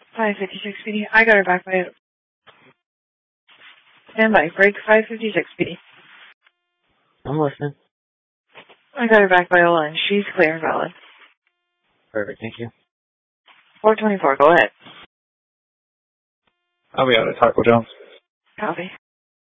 556 PD. I got her back by... Stand by. Break 556 PD. I'm listening. I got her back by a line. She's clear and valid. Perfect, thank you. 424, go ahead. I'll be out at Taco John's. Copy.